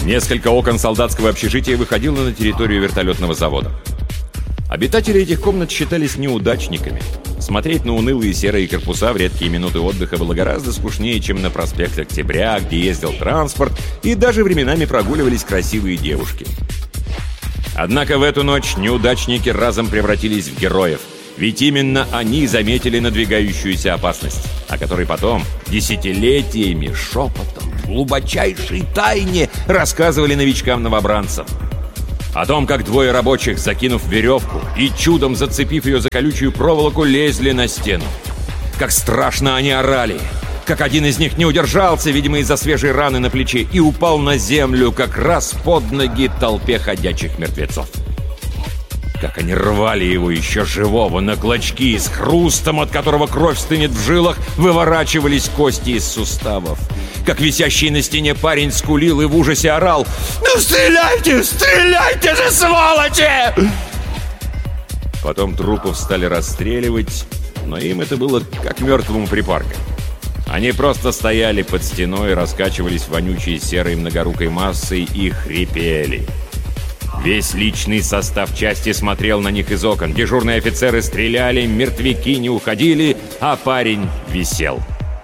Несколько окон солдатского общежития выходило на территорию вертолетного завода. Обитатели этих комнат считались неудачниками. Смотреть на унылые серые корпуса в редкие минуты отдыха было гораздо скучнее, чем на проспект Октября, где ездил транспорт, и даже временами прогуливались красивые девушки. Однако в эту ночь неудачники разом превратились в героев. Ведь именно они заметили надвигающуюся опасность, о которой потом десятилетиями шепотом, в глубочайшей тайне рассказывали новичкам-новобранцам. О том, как двое рабочих, закинув веревку и чудом зацепив ее за колючую проволоку, лезли на стену. Как страшно они орали! Как один из них не удержался, видимо, из-за свежей раны на плече, и упал на землю как раз под ноги толпе ходячих мертвецов. Как они рвали его еще живого на клочки, с хрустом, от которого кровь стынет в жилах, выворачивались кости из суставов. Как висящий на стене парень скулил и в ужасе орал: «Ну стреляйте! Стреляйте же, сволочи!» Потом трупов стали расстреливать, но им это было как мертвому припарком. Они просто стояли под стеной, раскачивались вонючей серой многорукой массой и хрипели. Весь личный состав части смотрел на них из окон. Дежурные офицеры стреляли, мертвяки не уходили, а парень висел.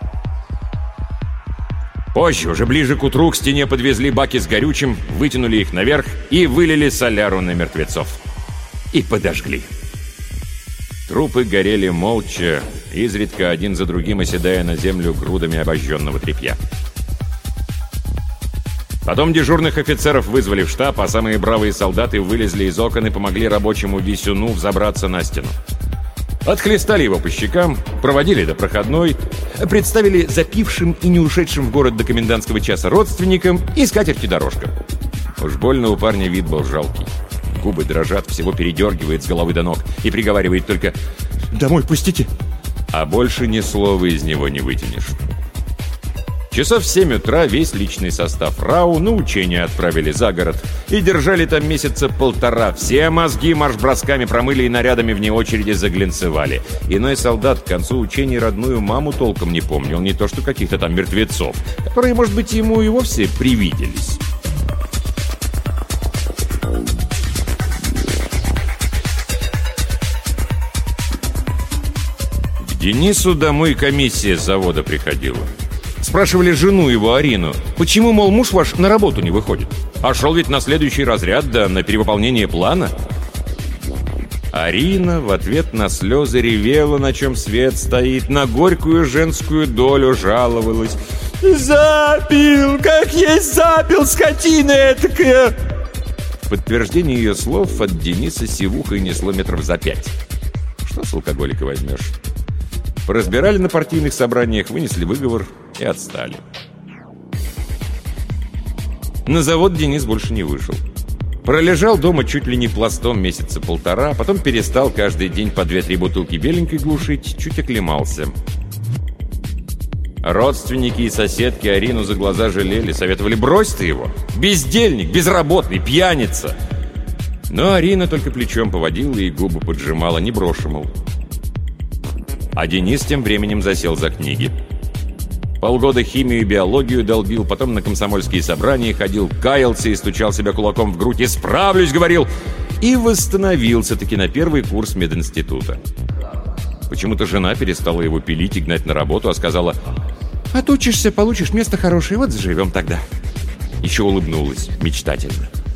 Позже, уже ближе к утру, к стене подвезли баки с горючим, вытянули их наверх и вылили соляру на мертвецов. И подожгли. Трупы горели молча, изредка один за другим оседая на землю грудами обожженного тряпья. Потом дежурных офицеров вызвали в штаб, а самые бравые солдаты вылезли из окон и помогли рабочему висюну взобраться на стену. Отхлестали его по щекам, проводили до проходной, представили запившим и не ушедшим в город до комендантского часа родственникам и скатертью дорожка. Уж больно у парня вид был жалкий. Губы дрожат, всего передергивает с головы до ног и приговаривает только «Домой пустите!», а больше ни слова из него не вытянешь. Часов в 7 утра весь личный состав РАУ на учения отправили за город и держали там месяца полтора. Все мозги марш-бросками промыли и нарядами вне очереди заглянцевали. Иной солдат к концу учений родную маму толком не помнил, не то что каких-то там мертвецов, которые, может быть, ему и вовсе привиделись. К Денису домой комиссия с завода приходила. Спрашивали жену его, Арину, почему, мол, муж ваш на работу не выходит? А шел ведь на следующий разряд, да на перевыполнение плана. Арина в ответ на слезы ревела, на чем свет стоит, на горькую женскую долю жаловалась. «Запил! Как есть запил, скотина этакая!» В подтверждение ее слов от Дениса сивухой несло метров за 5. Что с алкоголика возьмешь? Поразбирали на партийных собраниях, вынесли выговор и отстали. На завод Денис больше не вышел. Пролежал дома чуть ли не пластом месяца полтора, потом перестал каждый день по 2-3 бутылки беленькой глушить, чуть оклемался. Родственники и соседки Арину за глаза жалели, советовали: брось ты его, бездельник, безработный, пьяница. Но Арина только плечом поводила и губы поджимала: не брошу, мол. А Денис тем временем засел за книги. Полгода химию и биологию долбил, потом на комсомольские собрания ходил, каялся и стучал себя кулаком в грудь. «Исправлюсь», — говорил, и восстановился-таки на первый курс мединститута. Почему-то жена перестала его пилить и гнать на работу, а сказала: «Отучишься, получишь место хорошее, вот заживем тогда». Еще улыбнулась мечтательно.